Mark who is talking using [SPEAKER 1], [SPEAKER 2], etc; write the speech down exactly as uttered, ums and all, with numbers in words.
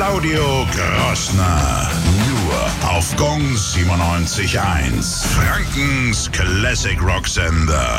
[SPEAKER 1] Claudio Grossner. Nur auf Gong siebenundneunzig Komma eins. Frankens Classic Rock Sender.